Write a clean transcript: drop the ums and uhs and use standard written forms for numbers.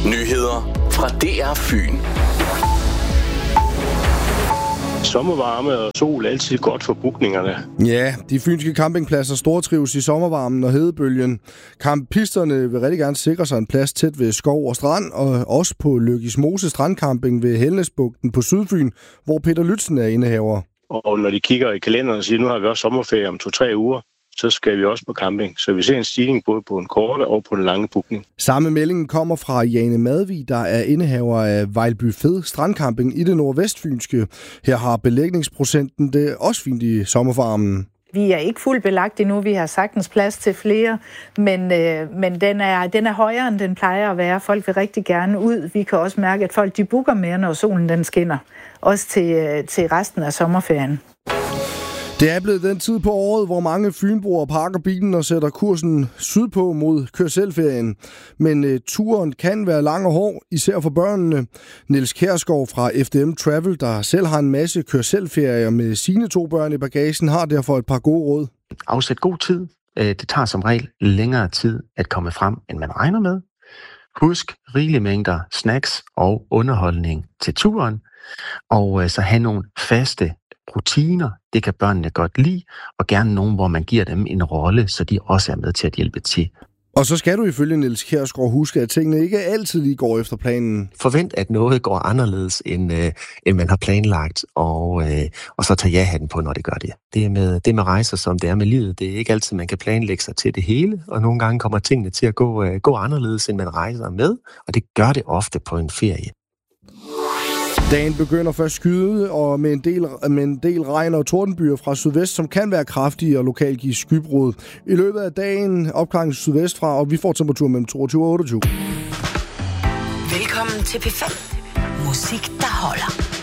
Nyheder fra DR Fyn. Sommervarme og sol er altid godt for bookningerne. Ja, de fynske campingpladser stortrives i sommervarmen og hedebølgen. Campisterne vil rigtig gerne sikre sig en plads tæt ved skov og strand, og også på Løgismose Strandcamping ved Helnesbugten på Sydfyn, hvor Peter Lützen er indehaver. Og når de kigger i kalenderen og siger, nu har vi også sommerferie om 2-3 uger, så skal vi også på camping. Så vi ser en stigning både på en korte og på en lange bookning. Samme meldingen kommer fra Jane Madvig, der er indehaver af Vejlby Fed Strandcamping i det nordvestfynske. Her har belægningsprocenten det også fint i sommervarmen. Vi er ikke fuldt belagt endnu, vi har sagtens plads til flere, men den er højere, end den plejer at være. Folk vil rigtig gerne ud. Vi kan også mærke, at folk de booker mere, når solen den skinner. Også til resten af sommerferien. Det er blevet den tid på året, hvor mange fynboer parker bilen og sætter kursen sydpå mod kør-selv-ferien. Men turen kan være lang og hård, især for børnene. Niels Kjærsgaard fra FDM Travel, der selv har en masse kør-selv-ferier med sine 2 børn i bagagen, har derfor et par gode råd. Afsæt god tid. Det tager som regel længere tid at komme frem, end man regner med. Husk rigelige mængder snacks og underholdning til turen. Og så have nogle faste rutiner, det kan børnene godt lide, og gerne nogen, hvor man giver dem en rolle, så de også er med til at hjælpe til. Og så skal du ifølge Niels Kjærsgaard huske, at tingene ikke altid lige går efter planen. Forvent, at noget går anderledes, end man har planlagt, og så tage ja-hatten på, når det gør det. Det er med rejser, som det er med livet. Det er ikke altid, man kan planlægge sig til det hele, og nogle gange kommer tingene til at gå anderledes, end man rejser med, og det gør det ofte på en ferie. Dagen begynder først skyde, og med en del regn og tordenbyer fra sydvest, som kan være kraftige og lokalt give skybrud. I løbet af dagen opklaring sydvest fra, og vi får temperatur mellem 22 og 28. Velkommen til P5. Musik, der holder.